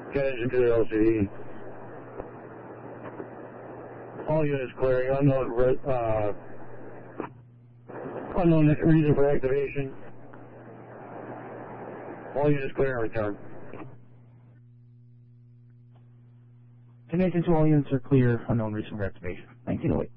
Attention to the LCD. All units clearing. Unknown reason for activation. All units clear and return. Attention to all units are clear. Unknown reason for activation. 1908.